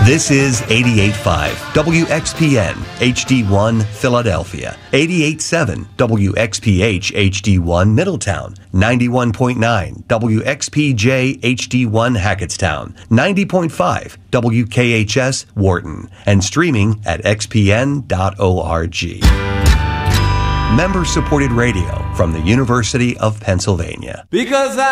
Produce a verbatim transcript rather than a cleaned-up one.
This is eighty-eight point five W X P N H D one Philadelphia, eighty-eight point seven W X P H H D one Middletown, ninety-one point nine W X P J H D one Hackettstown, ninety point five W K H S Wharton, and streaming at x p n dot org. Member-supported radio from the University of Pennsylvania. Because I